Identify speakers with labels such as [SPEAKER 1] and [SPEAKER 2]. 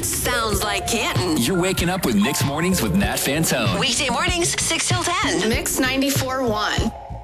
[SPEAKER 1] sounds like Canton.
[SPEAKER 2] You're waking up with Mixed Mornings with Nat Fantone.
[SPEAKER 1] Weekday mornings, 6 till 10.
[SPEAKER 3] Mix 94.1.